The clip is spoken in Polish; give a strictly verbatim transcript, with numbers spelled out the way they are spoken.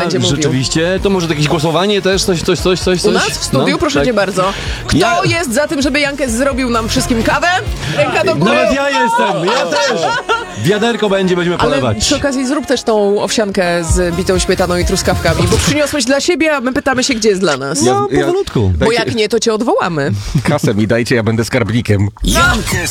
będzie mówił. Rzeczywiście, to może jakieś głosowanie też, coś, coś, coś, coś. U nas w studiu, no, proszę tak. cię bardzo. Kto Ja- jest za tym, żeby Jankes zrobił nam wszystkim kawę? Ręka do góry. Nawet ja jestem, ja też. Wiaderko będzie, będziemy Ale polewać. przy okazji zrób też tą owsiankę z bitą śmietaną i truskawkami, bo przyniosłeś dla siebie, a my pytamy się, gdzie jest dla nas. No, Ja- powolutku. Bo jak nie, to cię odwołamy. Kasę mi dajcie, ja będę skarbnikiem. Jankes